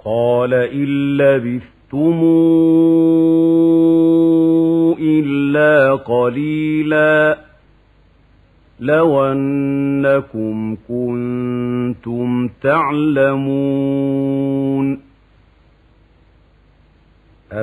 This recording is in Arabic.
قال إن لبثتم إلا قليلا لو أنكم كنتم تعلمون